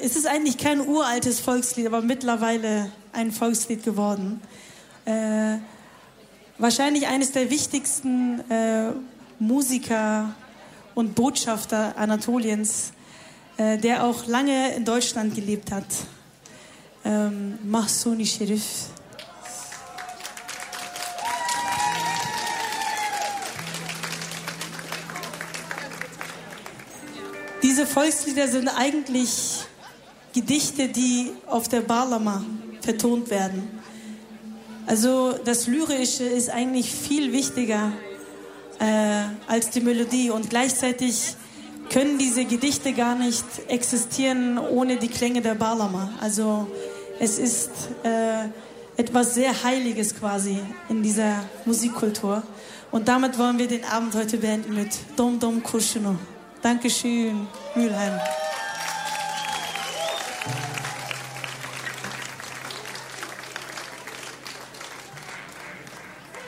es ist eigentlich kein uraltes Volkslied, aber mittlerweile ein Volkslied geworden. Wahrscheinlich eines der wichtigsten Musiker und Botschafter Anatoliens, der auch lange in Deutschland gelebt hat. Mahsuni Sherif. Diese Volkslieder sind eigentlich Gedichte, die auf der Bağlama vertont werden. Also das Lyrische ist eigentlich viel wichtiger als die Melodie und gleichzeitig können diese Gedichte gar nicht existieren ohne die Klänge der Bağlama. Also es ist etwas sehr Heiliges quasi in dieser Musikkultur. Und damit wollen wir den Abend heute beenden mit Dom Dom Kurşunu. Dankeschön, Mülheim.